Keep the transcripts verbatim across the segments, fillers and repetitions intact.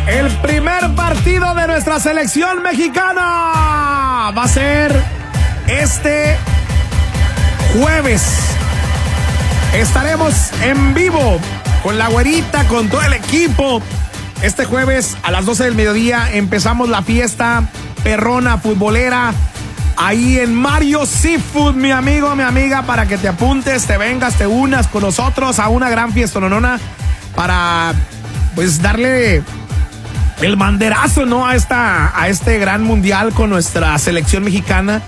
El primer partido de nuestra selección mexicana va a ser este jueves. Estaremos en vivo con la güerita, con todo el equipo. Este jueves a las doce del mediodía empezamos la fiesta perrona futbolera ahí en Mario Seafood, mi amigo, mi amiga, para que te apuntes, te vengas, te unas con nosotros a una gran fiesta nonona para pues darle el banderazo, ¿no? A esta, a este gran mundial con nuestra selección mexicana.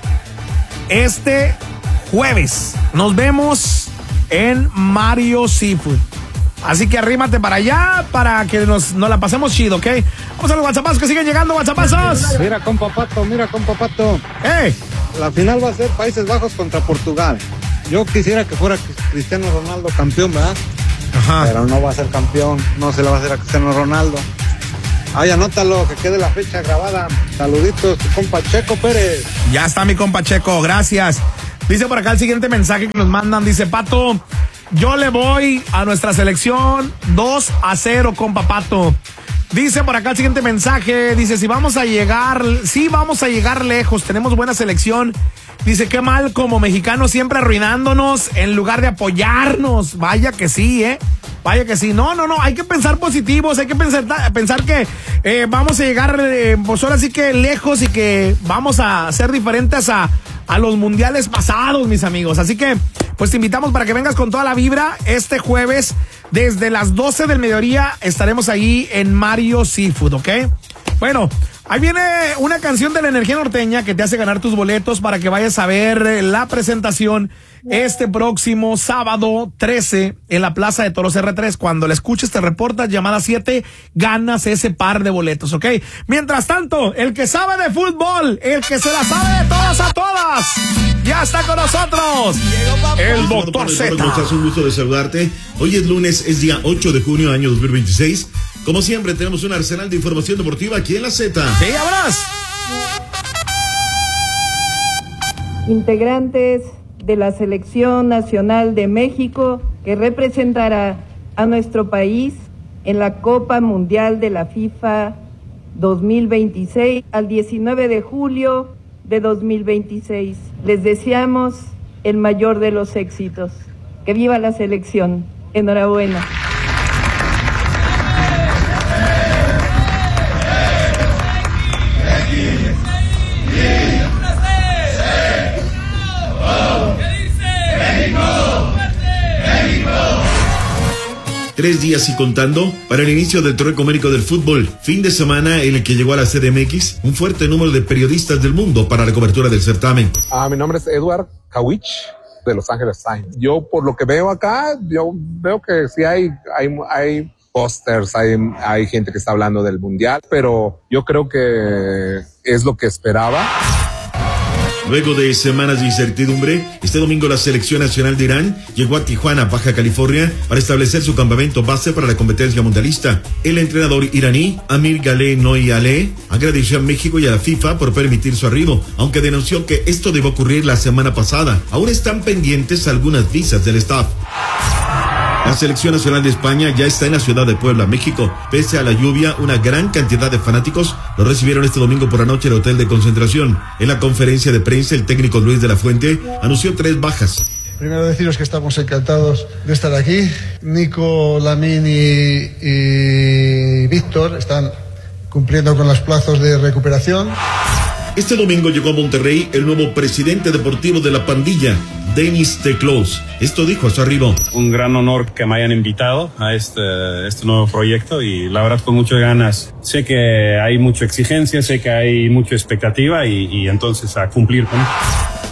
Este jueves nos vemos en Mario Seafood. Así que arrímate para allá para que nos, nos la pasemos chido, ¿ok? Vamos a los WhatsAppazos que siguen llegando, WhatsAppazos. Mira, compa Pato, mira, compa Pato. ¡Ey! La final va a ser Países Bajos contra Portugal. Yo quisiera que fuera Cristiano Ronaldo campeón, ¿verdad? Ajá. Pero no va a ser campeón, no se le va a hacer a Cristiano Ronaldo. Ay, anótalo, que quede la fecha grabada. Saluditos, tu compa Checo Pérez. Ya está mi compa Checo, gracias. Dice por acá el siguiente mensaje que nos mandan, dice: Pato, yo le voy a nuestra selección dos a cero, compa Pato. Dice por acá el siguiente mensaje, dice: si vamos a llegar, sí vamos a llegar lejos, tenemos buena selección. Dice: qué mal como mexicanos siempre arruinándonos en lugar de apoyarnos. Vaya que sí, eh. Vaya que sí. No, no, no, hay que pensar positivos, hay que pensar, pensar que eh, vamos a llegar, eh, pues ahora sí que lejos y que vamos a ser diferentes a, a los mundiales pasados, mis amigos. Así que, pues te invitamos para que vengas con toda la vibra este jueves. Desde las doce del mediodía estaremos ahí en Mario Seafood, ¿ok? Bueno, ahí viene una canción de la Energía Norteña que te hace ganar tus boletos para que vayas a ver la presentación este próximo sábado trece en la Plaza de Toros erre tres. Cuando la escuches te reportas, llamada siete, ganas ese par de boletos, ¿ok? Mientras tanto, el que sabe de fútbol, el que se la sabe de todas a todas, ya está con nosotros, el doctor Z. Es un gusto de saludarte. Hoy es lunes, es día ocho de junio, año dos mil veintiséis. Como siempre, tenemos un arsenal de información deportiva aquí en la Z. Sí, abras. Integrantes de la Selección Nacional de México que representará a nuestro país en la Copa Mundial de la FIFA dos mil veintiséis al diecinueve de julio de dos mil veintiséis. Les deseamos el mayor de los éxitos. Que viva la selección. Enhorabuena. Tres días y contando para el inicio del torneo ecumérico del fútbol. Fin de semana en el que llegó a la C D M X un fuerte número de periodistas del mundo para la cobertura del certamen. Ah, mi nombre es Edward Kawich de Los Ángeles Times. Yo por lo que veo acá, yo veo que sí hay, hay, hay pósters, hay, hay gente que está hablando del mundial, pero yo creo que es lo que esperaba. Luego de semanas de incertidumbre, este domingo la selección nacional de Irán llegó a Tijuana, Baja California, para establecer su campamento base para la competencia mundialista. El entrenador iraní, Amir Galeh Noyaleh, agradeció a México y a la FIFA por permitir su arribo, aunque denunció que esto debió ocurrir la semana pasada. Aún están pendientes algunas visas del staff. La selección nacional de España ya está en la ciudad de Puebla, México. Pese a la lluvia, una gran cantidad de fanáticos lo recibieron este domingo por la noche en el hotel de concentración. En la conferencia de prensa, el técnico Luis de la Fuente anunció tres bajas. Primero deciros que estamos encantados de estar aquí. Nico, Lamine y, y Víctor están cumpliendo con los plazos de recuperación. Este domingo llegó a Monterrey el nuevo presidente deportivo de la pandilla, Denis Teclos. Esto dijo a su arribo: un gran honor que me hayan invitado a este, este nuevo proyecto y la verdad con muchas ganas. Sé que hay mucha exigencia, sé que hay mucha expectativa y, y entonces a cumplir con esto.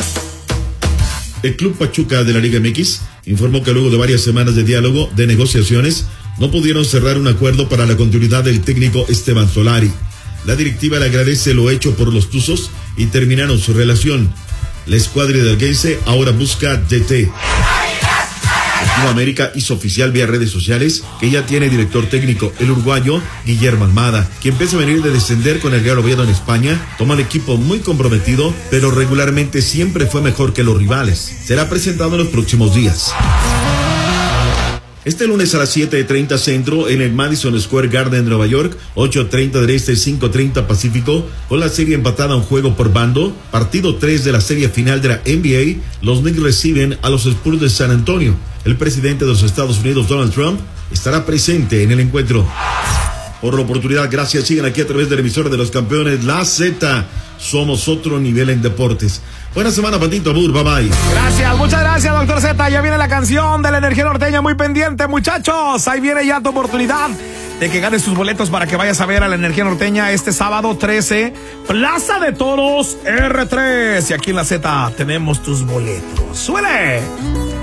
El Club Pachuca de la Liga M X informó que luego de varias semanas de diálogo, de negociaciones, no pudieron cerrar un acuerdo para la continuidad del técnico Esteban Solari. La directiva le agradece lo hecho por los Tuzos y terminaron su relación. La escuadra de Alguense ahora busca D T. Club América hizo oficial vía redes sociales que ya tiene director técnico, el uruguayo Guillermo Almada, quien pese a venir de descender con el Real Oviedo en España, toma el equipo muy comprometido, pero regularmente siempre fue mejor que los rivales. Será presentado en los próximos días. Este lunes a las siete treinta centro en el Madison Square Garden de Nueva York, ocho treinta del este, cinco treinta pacífico, con la serie empatada a un juego por bando, partido tres de la serie final de la N B A, los Knicks reciben a los Spurs de San Antonio. El presidente de los Estados Unidos, Donald Trump, estará presente en el encuentro. Por la oportunidad, gracias. Sigan aquí a través de la emisora de los campeones, La Z. Somos otro nivel en deportes. Buena semana, Patito. Abur, bye bye. Gracias, muchas gracias, doctor Z. Ya viene la canción de la energía norteña, muy pendiente, muchachos. Ahí viene ya tu oportunidad de que ganes tus boletos para que vayas a ver a la energía norteña este sábado trece, Plaza de Toros R tres. Y aquí en La Z tenemos tus boletos. ¡Suele!